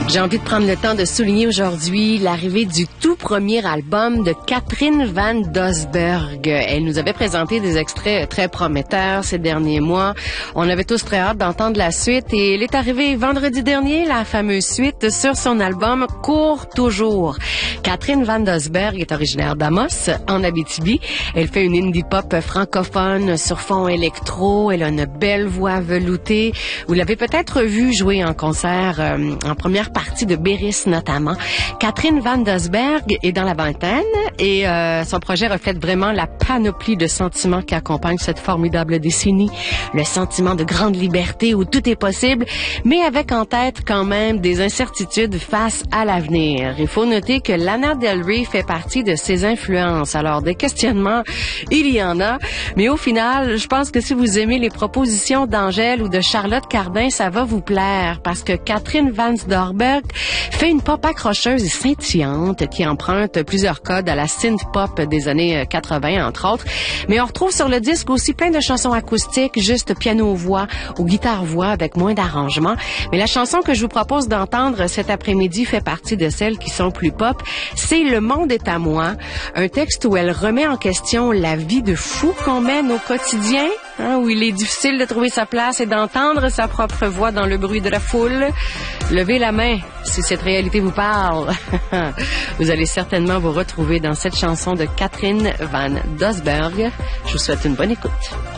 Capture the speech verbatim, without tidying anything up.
J'ai envie de prendre le temps de souligner aujourd'hui l'arrivée du tout premier album de Catherine Van Doesburg. Elle nous avait présenté des extraits très prometteurs ces derniers mois. On avait tous très hâte d'entendre la suite et elle est arrivée vendredi dernier, la fameuse suite sur son album Cours toujours. Catherine Van Doesburg est originaire d'Amos, en Abitibi. Elle fait une indie pop francophone sur fond électro. Elle a une belle voix veloutée. Vous l'avez peut-être vue jouer en concert euh, en première partie de Béris notamment. Catherine Van Doesburg est dans la vingtaine et euh, son projet reflète vraiment la panoplie de sentiments qui accompagnent cette formidable décennie. Le sentiment de grande liberté où tout est possible, mais avec en tête quand même des incertitudes face à l'avenir. Il faut noter que Lana Del Rey fait partie de ses influences. Alors, des questionnements, il y en a, mais au final, je pense que si vous aimez les propositions d'Angèle ou de Charlotte Cardin, ça va vous plaire parce que Catherine Van Doesburg fait une pop accrocheuse et scintillante qui emprunte plusieurs codes à la synth-pop des années quatre-vingts, entre autres. Mais on retrouve sur le disque aussi plein de chansons acoustiques, juste piano-voix ou guitare-voix avec moins d'arrangements. Mais la chanson que je vous propose d'entendre cet après-midi fait partie de celles qui sont plus pop. C'est Le monde est à moi, un texte où elle remet en question la vie de fou qu'on mène au quotidien, hein, où il est difficile de trouver sa place et d'entendre sa propre voix dans le bruit de la foule. Levez la main si cette réalité vous parle. Vous allez certainement vous retrouver dans cette chanson de Catherine Van Doesburg. Je vous souhaite une bonne écoute.